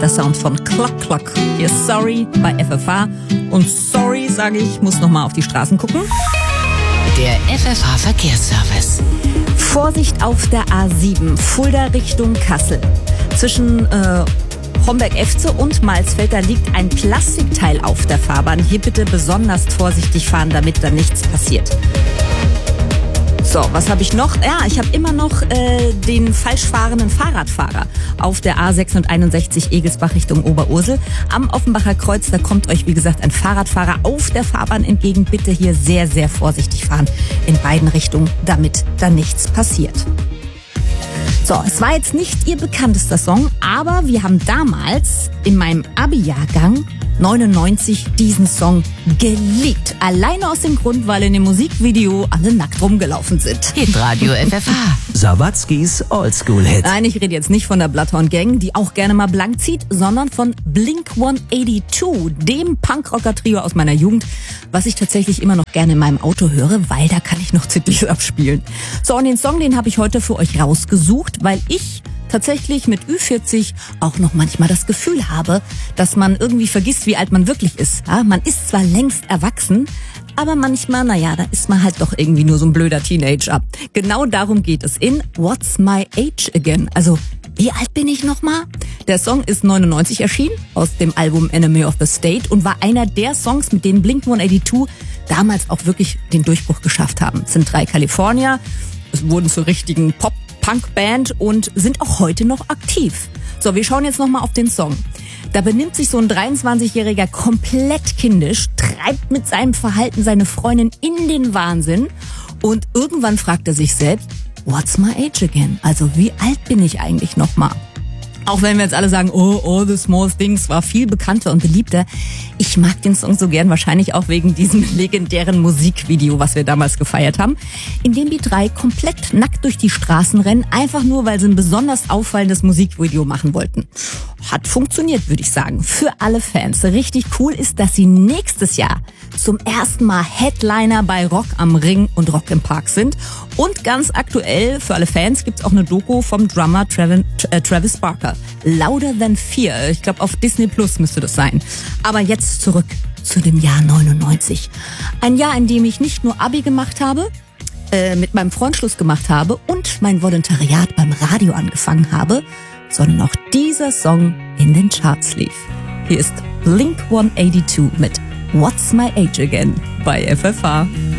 der Sound von Cluck Cluck. Hier ist Sorry bei FFH. Und sorry, sage ich, muss nochmal auf die Straßen gucken. Der FFH Verkehrsservice. Vorsicht auf der A7, Fulda Richtung Kassel. Zwischen Homberg-Efze und Malsfeld, da liegt ein Plastikteil auf der Fahrbahn. Hier bitte besonders vorsichtig fahren, damit da nichts passiert. So, was habe ich noch? Ja, ich habe immer noch den falsch fahrenden Fahrradfahrer auf der A661 Egelsbach Richtung Oberursel. Am Offenbacher Kreuz, da kommt euch, wie gesagt, ein Fahrradfahrer auf der Fahrbahn entgegen. Bitte hier sehr, sehr vorsichtig fahren in beiden Richtungen, damit da nichts passiert. So, es war jetzt nicht ihr bekanntester Song, aber wir haben damals in meinem Abi-Jahrgang 99 diesen Song geliebt. Alleine aus dem Grund, weil in dem Musikvideo alle nackt rumgelaufen sind. Hitradio FFH. Sawatzkis Oldschool-Hit. Nein, ich rede jetzt nicht von der Bloodhound Gang, die auch gerne mal blank zieht, sondern von Blink 182, dem Punkrocker-Trio aus meiner Jugend, was ich tatsächlich immer noch gerne in meinem Auto höre, weil da kann ich noch CDs abspielen. So, und den Song, den habe ich heute für euch rausgesucht, weil ich tatsächlich mit Ü40 auch noch manchmal das Gefühl habe, dass man irgendwie vergisst, wie alt man wirklich ist. Ja, man ist zwar längst erwachsen, aber manchmal, da ist man halt doch irgendwie nur so ein blöder Teenager. Genau darum geht es in What's My Age Again? Also, wie alt bin ich nochmal? Der Song ist 99 erschienen, aus dem Album Enemy of the State und war einer der Songs, mit denen Blink 182 damals auch wirklich den Durchbruch geschafft haben. Es sind 3 Kalifornier, es wurden zur richtigen Pop-Punk-Band und sind auch heute noch aktiv. So, wir schauen jetzt nochmal auf den Song. Da benimmt sich so ein 23-Jähriger komplett kindisch, treibt mit seinem Verhalten seine Freundin in den Wahnsinn und irgendwann fragt er sich selbst, what's my age again? Also wie alt bin ich eigentlich nochmal? Auch wenn wir jetzt alle sagen, oh, All the Small Things war viel bekannter und beliebter. Ich mag den Song so gern, wahrscheinlich auch wegen diesem legendären Musikvideo, was wir damals gefeiert haben, in dem die 3 komplett nackt durch die Straßen rennen, einfach nur, weil sie ein besonders auffallendes Musikvideo machen wollten. Hat funktioniert, würde ich sagen, für alle Fans. Richtig cool ist, dass sie nächstes Jahr zum ersten Mal Headliner bei Rock am Ring und Rock im Park sind. Und ganz aktuell, für alle Fans, gibt's auch eine Doku vom Drummer Travis Barker. Louder Than Fear. Ich glaube, auf Disney Plus müsste das sein. Aber jetzt zurück zu dem Jahr 99. Ein Jahr, in dem ich nicht nur Abi gemacht habe, mit meinem Freund Schluss gemacht habe und mein Volontariat beim Radio angefangen habe, sondern auch dieser Song in den Charts lief. Hier ist Blink 182 mit What's My Age Again bei FFH.